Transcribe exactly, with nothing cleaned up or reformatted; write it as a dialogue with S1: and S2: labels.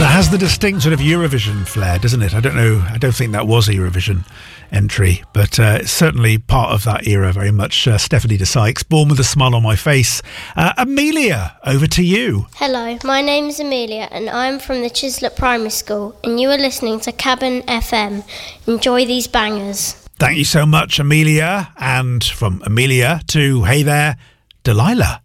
S1: That has the distinct sort of Eurovision flair, doesn't it? I don't know. I don't think that was a Eurovision entry, but uh, it's certainly part of that era very much. Uh, Stephanie de Sykes, Born with a Smile on My Face. Uh, Amelia, over to you.
S2: Hello, my name is Amelia and I'm from the Chislett Primary School and you are listening to Cabin F M. Enjoy these bangers.
S1: Thank you so much, Amelia. And from Amelia to, hey there, Delilah.